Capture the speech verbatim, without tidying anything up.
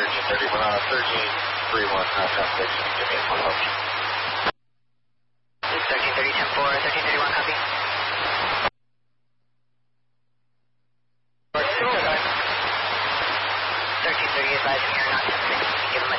thirteen thirty-one, uh, thirteen thirty-one, uh, translation, give me a phone call. thirteen thirty, ten four, thirteen thirty-one, copy. thirteen thirty, advising you're not ten six, give him